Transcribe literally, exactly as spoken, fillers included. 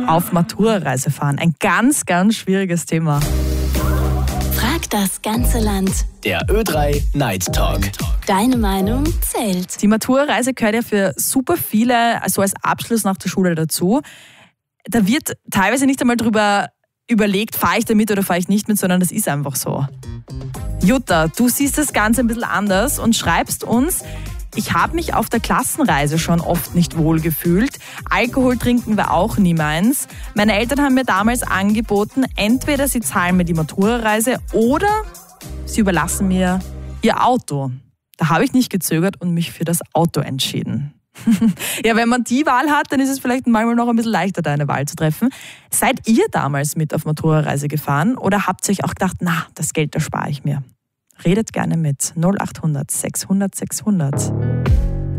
auf Matura-Reise fahren. Ein ganz, ganz schwieriges Thema. Frag das ganze Land. Der Ö drei Night Talk. Deine Meinung zählt. Die Matura-Reise gehört ja für super viele also als Abschluss nach der Schule dazu. Da wird teilweise nicht einmal drüber überlegt, fahre ich da mit oder fahre ich nicht mit, sondern das ist einfach so. Jutta, du siehst das Ganze ein bisschen anders und schreibst uns: Ich habe mich auf der Klassenreise schon oft nicht wohl gefühlt. Alkohol trinken war auch nie meins. Meine Eltern haben mir damals angeboten, entweder sie zahlen mir die Matura-Reise oder sie überlassen mir ihr Auto. Da habe ich nicht gezögert und mich für das Auto entschieden. Ja, wenn man die Wahl hat, dann ist es vielleicht manchmal noch ein bisschen leichter, da eine Wahl zu treffen. Seid ihr damals mit auf Matura-Reise gefahren oder habt ihr euch auch gedacht, na, das Geld, das spare ich mir? Redet gerne mit null acht hundert sechshundert sechshundert.